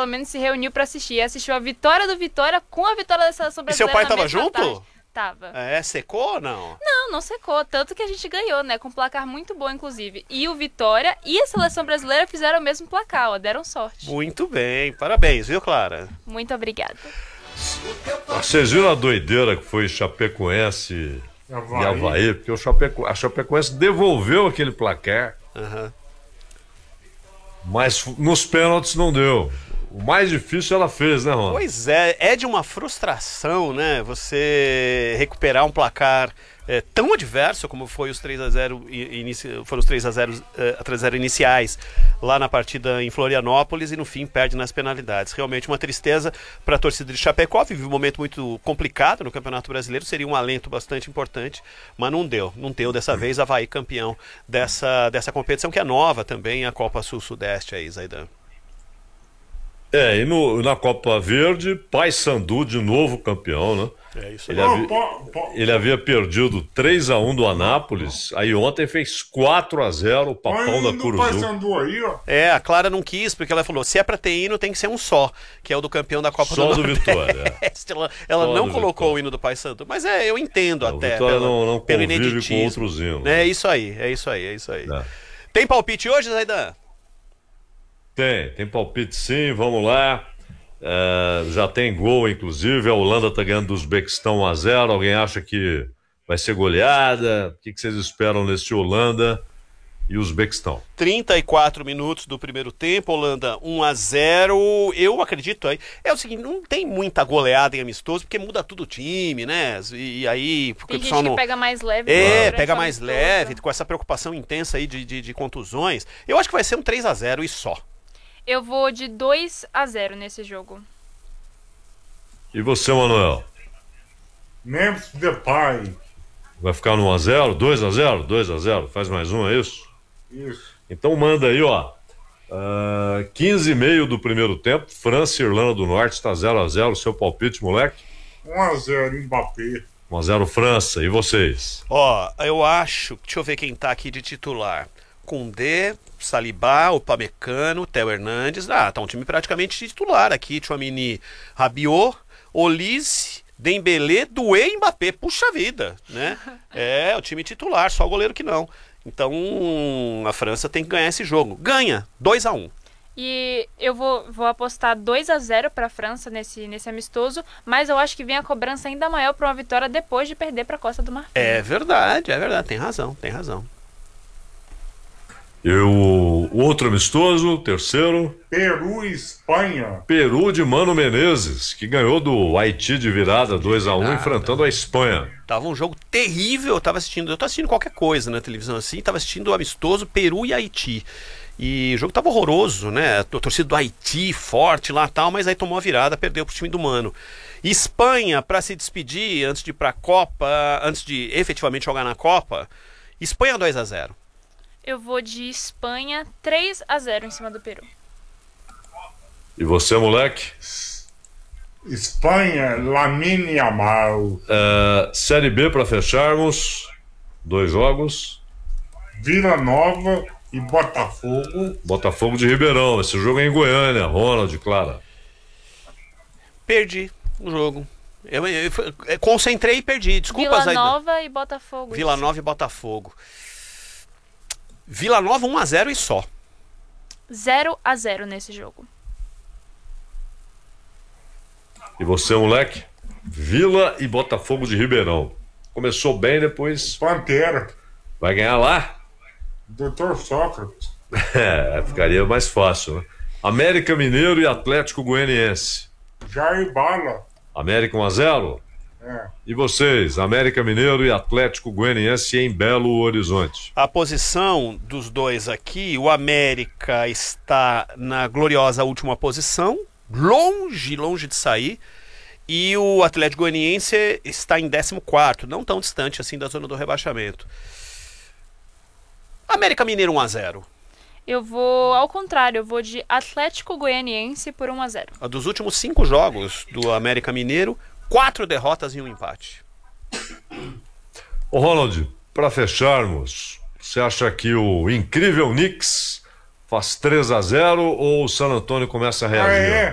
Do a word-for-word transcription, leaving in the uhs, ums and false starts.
pelo menos se reuniu pra assistir. Assistiu a vitória do Vitória com a vitória da seleção E brasileira. seu pai na tava mesma junto? tarde. Tava. É, secou ou não? Não, não secou. Tanto que a gente ganhou, né? Com um placar muito bom, inclusive. E o Vitória e a seleção brasileira fizeram o mesmo placar, ó. Deram sorte. Muito bem. Parabéns, viu, Clara? Muito obrigada. Vocês viram a doideira que foi Chapecoense Avaí. e Avaí? Porque o Chapeco... a Chapecoense devolveu aquele placar, Aham. mas nos pênaltis não deu. O mais difícil ela fez, né, Ron? Pois é, é de uma frustração, né? Você recuperar um placar é, tão adverso como foi os três a zero, inici... foram os três a zero, é, três a zero iniciais lá na partida em Florianópolis e no fim perde nas penalidades. Realmente uma tristeza para a torcida de Chapecó, vive um momento muito complicado no Campeonato Brasileiro, seria um alento bastante importante, mas não deu, não deu dessa vez. Avaí campeão dessa, dessa competição que é nova também, a Copa Sul-Sudeste aí, Zaidan. É, e no, na Copa Verde, Paysandu de novo campeão, né? É isso aí. Ele, Não, havi- po- po- ele havia perdido três a um do Anápolis, aí ontem fez quatro a zero o põe Papão da no Curuzu. Paysandu aí, ó. É, a Clara não quis, porque ela falou, se é pra ter hino, tem que ser um só, que é o do campeão da Copa Só do do Nordeste. Vitória. Ela, ela Só não do colocou Vitória. o hino do Paysandu, mas é, eu entendo É, o até. Vitória pela- não- não pelo convive com ineditismo. outros hinos. É isso aí, é isso aí, é isso aí. É. Tem palpite hoje, Zaidan? Tem, tem palpite sim, vamos lá. É, já tem gol, inclusive. A Holanda tá ganhando do Uzbequistão um a zero. Alguém acha que vai ser goleada? O que, que vocês esperam nesse Holanda e Uzbequistão? trinta e quatro minutos do primeiro tempo, Holanda um a zero. Eu acredito aí. É o seguinte, não tem muita goleada em amistoso, porque muda tudo o time, né? E, e aí, porque Tem o gente pessoal que não. pega mais leve. É, durante pega o mais amistoso. leve, com essa preocupação intensa aí de, de, de contusões. Eu acho que vai ser um três a zero e só. Eu vou de dois a zero nesse jogo. E você, Manuel? Memphis Depay. Vai ficar no um a zero? dois a zero? dois a zero? Faz mais um, é isso? Isso. Então manda aí, ó. Uh, quinze e meio do primeiro tempo. França e Irlanda do Norte está zero a zero. Seu palpite, moleque? um a zero, Mbappé. um a zero França. E vocês? Ó, eu acho, deixa eu ver quem tá aqui de titular. Koundé, Saliba, Upamecano, Theo Hernandes. Ah, tá um time praticamente titular aqui. Tchouaméni, Rabiot, Olise, Dembélé, Doué e Mbappé. Puxa vida, né? É, o time titular, só o goleiro que não. Então, a França tem que ganhar esse jogo. Ganha, dois a um. E eu vou, vou apostar dois a zero para a França nesse, nesse amistoso, mas eu acho que vem a cobrança ainda maior para uma vitória depois de perder para a Costa do Marfim. É verdade, é verdade. Tem razão, tem razão. E o, o outro amistoso, terceiro, Peru e Espanha. Peru de Mano Menezes, que ganhou do Haiti de virada dois a um, enfrentando a Espanha. Tava um jogo terrível, eu tava assistindo, eu tô assistindo qualquer coisa na televisão assim, tava assistindo o amistoso Peru e Haiti. E o jogo tava horroroso, né? A torcida do Haiti forte lá e tal, mas aí tomou a virada, perdeu pro time do Mano. Espanha, para se despedir antes de ir pra Copa, antes de efetivamente jogar na Copa, Espanha dois a zero. Eu vou de Espanha três a zero em cima do Peru. E você, moleque? Espanha, Lamine Yamal. Uh, Série B para fecharmos. Dois jogos. Vila Nova e Botafogo. Botafogo de Ribeirão. Esse jogo é em Goiânia. Ronald, Clara. Perdi o jogo. Eu, eu, eu concentrei e perdi. Desculpa, Vila Zaidan. Nova e Botafogo. Vila Nova e Botafogo. Vila Nova um a zero e só. zero a zero nesse jogo. E você, moleque? Vila e Botafogo de Ribeirão. Começou bem, depois Pantera. vai ganhar lá? doutor Sócrates. É, ficaria mais fácil, né? América Mineiro e Atlético Goianiense. Jair Bala. América um a zero? É. E vocês, América Mineiro e Atlético Goianiense em Belo Horizonte. A posição dos dois aqui, o América está na gloriosa última posição, longe, longe de sair, e o Atlético Goianiense está em décimo quarto, não tão distante assim da zona do rebaixamento. América Mineiro um a zero. Eu vou ao contrário, eu vou de Atlético Goianiense por um a zero. A dos últimos cinco jogos do América Mineiro, quatro derrotas e um empate. Ô Ronald, para fecharmos, você acha que o incrível Knicks faz três a zero ou o San Antonio começa a Ah, reagir? é?